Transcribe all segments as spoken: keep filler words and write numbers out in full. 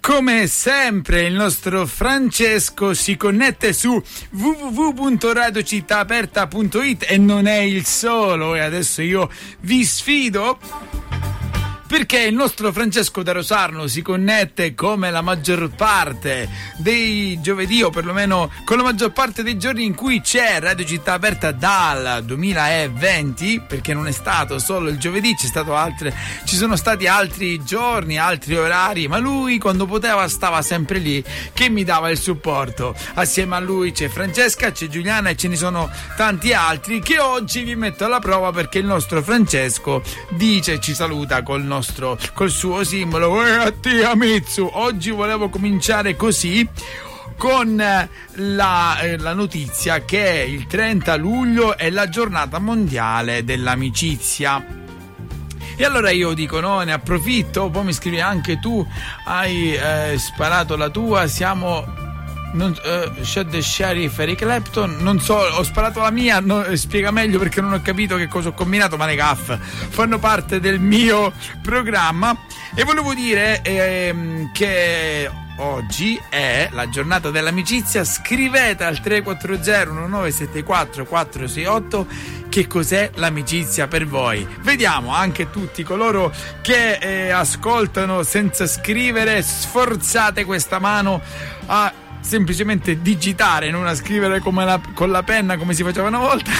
Come sempre il nostro Francesco si connette su w w w punto radio città aperta punto it e non è il solo, e adesso io vi sfido, perché il nostro Francesco da Rosarno si connette come la maggior parte dei giovedì, o perlomeno con la maggior parte dei giorni in cui c'è Radio Città Aperta dal duemilaventi, perché non è stato solo il giovedì, c'è stato altre, ci sono stati altri giorni, altri orari, ma lui quando poteva stava sempre lì che mi dava il supporto. Assieme a lui c'è Francesca, c'è Giuliana e ce ne sono tanti altri che oggi vi metto alla prova, perché il nostro Francesco dice, ci saluta col nostro col suo simbolo eh, tia Mitsu. Oggi volevo cominciare così con la, eh, la notizia che il trenta luglio è la giornata mondiale dell'amicizia. E allora io dico, no, ne approfitto, poi mi scrivi anche tu, hai eh, sparato la tua, siamo non, uh, Shot the Sheriff, Eric Clapton, non so, ho sparato la mia, no, spiega meglio perché non ho capito che cosa ho combinato, ma le gaffe fanno parte del mio programma. E volevo dire ehm, che oggi è la giornata dell'amicizia. Scrivete al tre quattro zero uno nove sette quattro quattro sei otto che cos'è l'amicizia per voi. Vediamo anche tutti coloro che eh, ascoltano senza scrivere, sforzate questa mano a semplicemente digitare, non a scrivere come la, con la penna come si faceva una volta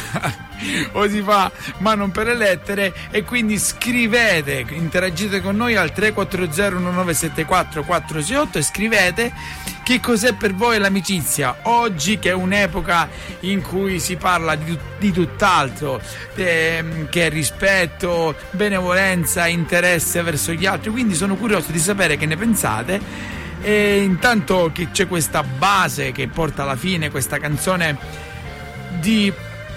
o si fa ma non per le lettere. E quindi scrivete, interagite con noi al tre quattro zero uno nove sette quattro quattro sei otto e scrivete che cos'è per voi l'amicizia oggi, che è un'epoca in cui si parla di, di tutt'altro eh, che rispetto, benevolenza, interesse verso gli altri. Quindi sono curioso di sapere che ne pensate. E intanto che c'è questa base che porta alla fine, questa canzone di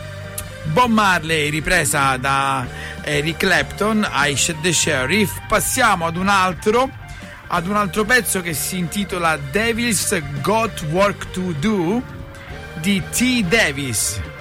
Bob Marley ripresa da Eric Clapton, I Shot the Sheriff, passiamo ad un altro ad un altro pezzo che si intitola Devil's Got Work to Do di T. Davis.